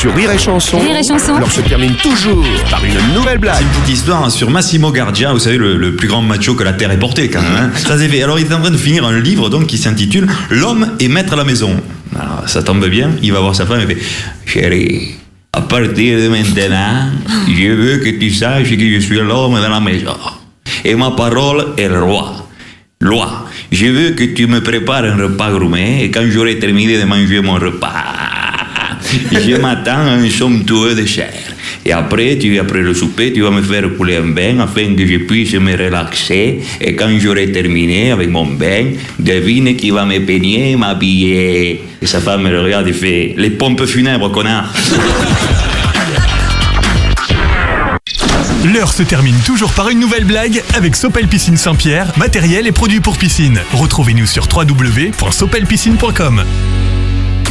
Sur Rire et Chanson, Rire et Chanson. l'heure se termine toujours par une nouvelle blague. C'est une petite histoire sur Massimo Gardia, vous savez, le plus grand macho que la Terre ait porté quand même. Hein. Ça s'est fait. Alors il est en train de finir un livre donc, qui s'intitule L'homme est maître à la maison. Alors, ça tombe bien, il va voir sa femme et fait Chérie, à partir de maintenant, je veux que tu saches que je suis l'homme de la maison. Et ma parole est loi. Je veux que tu me prépares un repas gourmet et quand j'aurai terminé de manger mon repas, je m'attends à un somptueux dessert. Et après le souper, tu vas me faire couler un bain afin que je puisse me relaxer. Et quand j'aurai terminé avec mon bain, devine qui va me peigner et m'habiller. Et sa femme me regarde et fait « Les pompes funèbres, connard !» L'heure se termine toujours par une nouvelle blague avec Sopel Piscine Saint-Pierre, matériel et produits pour piscine. Retrouvez-nous sur www.sopelpiscine.com.